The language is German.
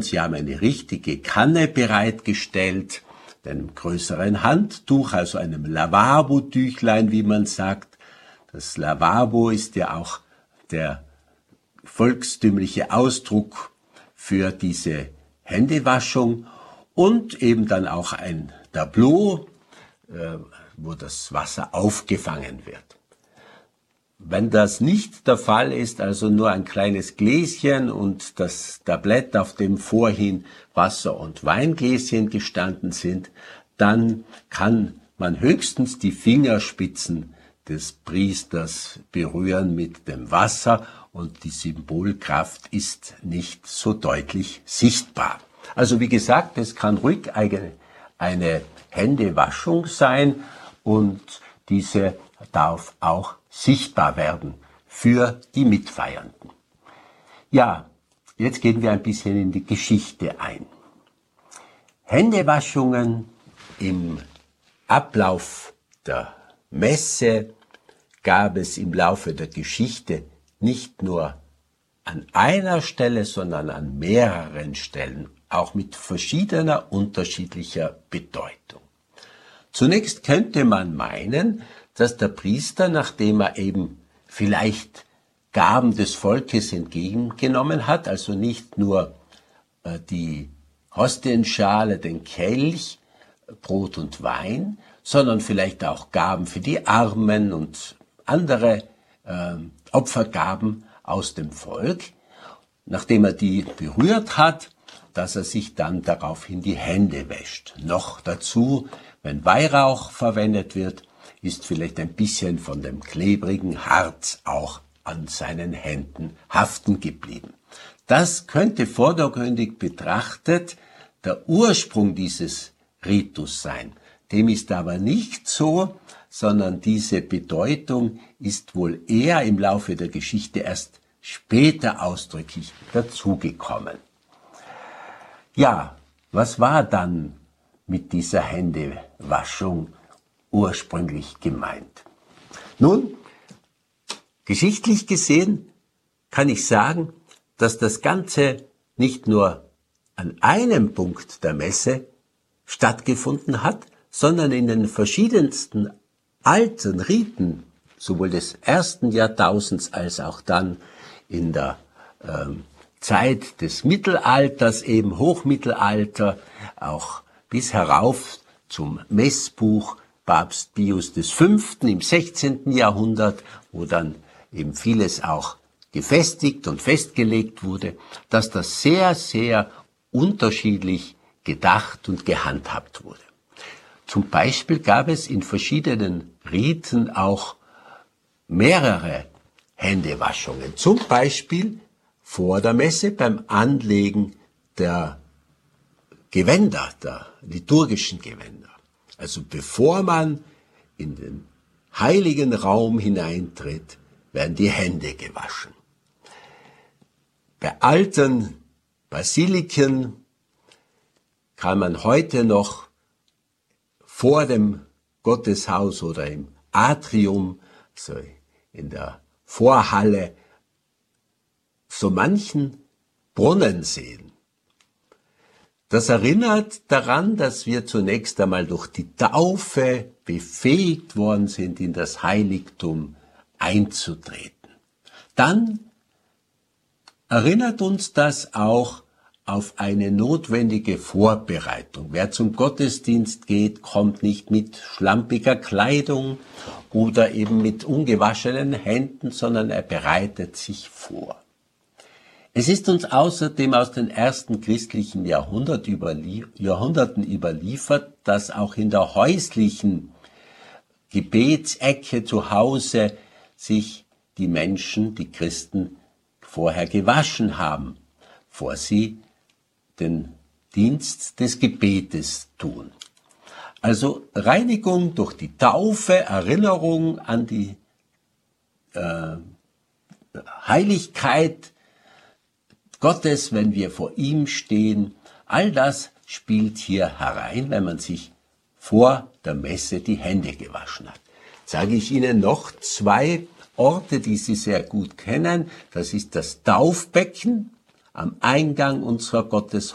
Sie haben eine richtige Kanne bereitgestellt, einem größeren Handtuch, also einem Lavabotüchlein, wie man sagt. Das Lavabo ist ja auch der volkstümliche Ausdruck für diese Händewaschung und eben dann auch ein Tableau, wo das Wasser aufgefangen wird. Wenn das nicht der Fall ist, also nur ein kleines Gläschen und das Tablett, auf dem vorhin Wasser- und Weingläschen gestanden sind, dann kann man höchstens die Fingerspitzen des Priesters berühren mit dem Wasser und die Symbolkraft ist nicht so deutlich sichtbar. Also wie gesagt, es kann ruhig eine Händewaschung sein und diese darf auch sichtbar werden für die Mitfeiernden. Ja, jetzt gehen wir ein bisschen in die Geschichte ein. Händewaschungen im Ablauf der Messe gab es im Laufe der Geschichte nicht nur an einer Stelle, sondern an mehreren Stellen, auch mit verschiedener unterschiedlicher Bedeutung. Zunächst könnte man meinen, dass der Priester, nachdem er eben vielleicht Gaben des Volkes entgegengenommen hat, also nicht nur die Hostienschale, den Kelch, Brot und Wein, sondern vielleicht auch Gaben für die Armen und andere Opfergaben aus dem Volk, nachdem er die berührt hat, dass er sich dann daraufhin die Hände wäscht. Noch dazu, wenn Weihrauch verwendet wird, ist vielleicht ein bisschen von dem klebrigen Harz auch an seinen Händen haften geblieben. Das könnte vordergründig betrachtet der Ursprung dieses Ritus sein. Dem ist aber nicht so, sondern diese Bedeutung ist wohl eher im Laufe der Geschichte erst später ausdrücklich dazugekommen. Ja, was war dann mit dieser Händewaschung ursprünglich gemeint? Nun, geschichtlich gesehen kann ich sagen, dass das Ganze nicht nur an einem Punkt der Messe stattgefunden hat, sondern in den verschiedensten alten Riten, sowohl des ersten Jahrtausends als auch dann in der Zeit des Mittelalters, eben Hochmittelalter, auch bis herauf zum Messbuch Papst Pius V. im 16. Jahrhundert, wo dann eben vieles auch gefestigt und festgelegt wurde, dass das sehr, sehr unterschiedlich gedacht und gehandhabt wurde. Zum Beispiel gab es in verschiedenen Riten auch mehrere Händewaschungen. Zum Beispiel vor der Messe beim Anlegen der Gewänder, der liturgischen Gewänder. Also bevor man in den heiligen Raum hineintritt, werden die Hände gewaschen. Bei alten Basiliken kann man heute noch vor dem Gotteshaus oder im Atrium, so in der Vorhalle, so manchen Brunnen sehen. Das erinnert daran, dass wir zunächst einmal durch die Taufe befähigt worden sind, in das Heiligtum einzutreten. Dann erinnert uns das auch auf eine notwendige Vorbereitung. Wer zum Gottesdienst geht, kommt nicht mit schlampiger Kleidung oder eben mit ungewaschenen Händen, sondern er bereitet sich vor. Es ist uns außerdem aus den ersten christlichen Jahrhunderten überliefert, dass auch in der häuslichen Gebetsecke zu Hause sich die Menschen, die Christen, vorher gewaschen haben, bevor sie den Dienst des Gebetes tun. Also Reinigung durch die Taufe, Erinnerung an die Heiligkeit Gottes, wenn wir vor ihm stehen, all das spielt hier herein, wenn man sich vor der Messe die Hände gewaschen hat. Jetzt sage ich Ihnen noch 2 Orte, die Sie sehr gut kennen. Das ist das Taufbecken am Eingang unserer